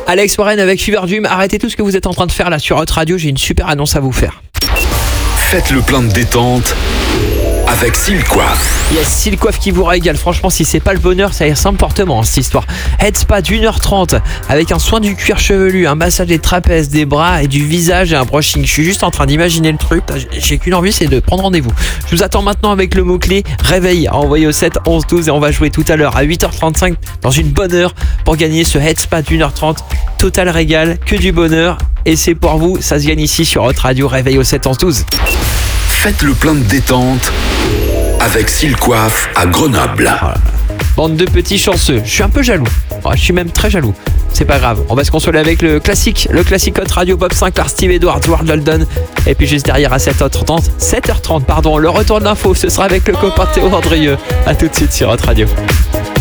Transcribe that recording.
Alex Warren avec Fever Dream. Arrêtez tout ce que vous êtes en train de faire là sur Hot Radio. J'ai une super annonce à vous faire. Faites le plein de détente avec Silcoif. Il y a Silcoif qui vous régale. Franchement, si c'est pas le bonheur, ça y ressemble fortement cette histoire. Head Spa d'1h30 avec un soin du cuir chevelu, un massage des trapèzes, des bras et du visage et un brushing. Je suis juste en train d'imaginer le truc. J'ai qu'une envie, c'est de prendre rendez-vous. Je vous attends maintenant avec le mot-clé réveil à envoyer au 7 11 12 et on va jouer tout à l'heure à 8h35 dans une bonne heure pour gagner ce Head Spa d'1h30. Total régal, que du bonheur. Et c'est pour vous, ça se gagne ici sur Hot Radio. Réveil au 7 11 12. Faites le plein de détente avec Silcoif à Grenoble. Voilà. Bande de petits chanceux. Je suis un peu jaloux. Je suis même très jaloux. C'est pas grave. On va se consoler avec le classique Hot Radio Bob Sinclair, Steve Edwards, Ward London. Et puis juste derrière à 7h30, le retour de l'info. Ce sera avec le copain Théo Andrieux. A tout de suite sur Hot Radio.